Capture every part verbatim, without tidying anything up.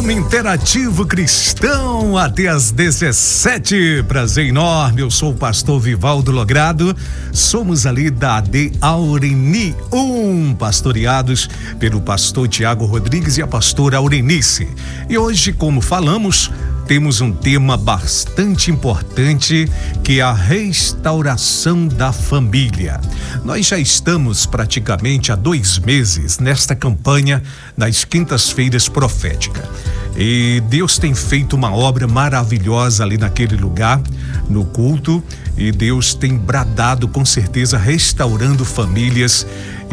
Programa Interativo Cristão até às dezessete. Prazer enorme, eu sou o pastor Vivaldo Logrado. Somos ali da A D Aureni um, pastoreados pelo pastor Tiago Rodrigues e a pastora Aurenice. E hoje, como falamos, temos um tema bastante importante, que é a restauração da família. Nós já estamos praticamente há dois meses nesta campanha das quintas-feiras proféticas. E Deus tem feito uma obra maravilhosa ali naquele lugar, no culto, e Deus tem bradado, com certeza, restaurando famílias.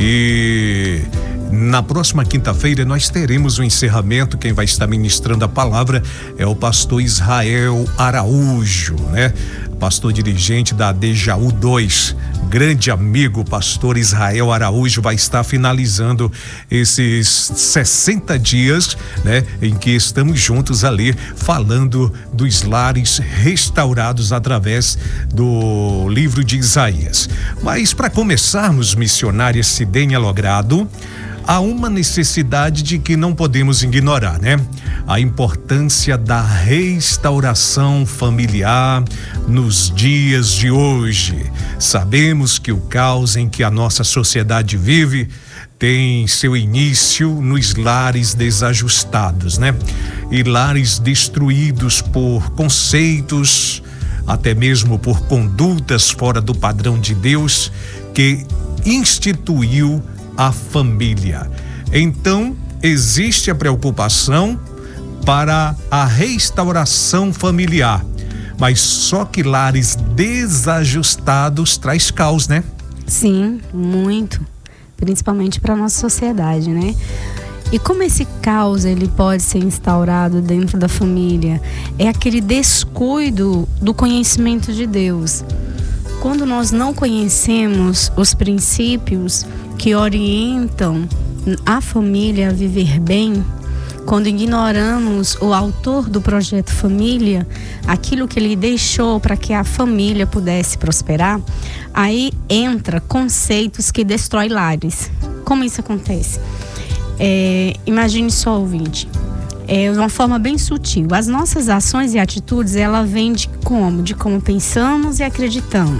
E na próxima quinta-feira nós teremos o encerramento. Quem vai estar ministrando a palavra é o pastor Israel Araújo, né? Pastor dirigente da A D Jaú dois, grande amigo, pastor Israel Araújo, vai estar finalizando esses sessenta dias, né? Em que estamos juntos ali, falando dos lares restaurados através do livro de Isaías. Mas para começarmos, missionária Sidênia Logrado, há uma necessidade de que não podemos ignorar, né? A importância da restauração familiar nos dias de hoje. Sabemos que o caos em que a nossa sociedade vive tem seu início nos lares desajustados, né? E lares destruídos por conceitos, até mesmo por condutas fora do padrão de Deus, que instituiu a família. Então, existe a preocupação para a restauração familiar, mas só que lares desajustados traz caos, né? Sim, muito, principalmente para nossa sociedade, né? E como esse caos ele pode ser instaurado dentro da família? É aquele descuido do conhecimento de Deus. Quando nós não conhecemos os princípios que orientam a família a viver bem, quando ignoramos o autor do projeto família, aquilo que ele deixou para que a família pudesse prosperar, aí entra conceitos que destroem lares. Como isso acontece? É, imagine só, ouvinte, é uma forma bem sutil. As nossas ações e atitudes, ela vem de como? De como pensamos e acreditamos.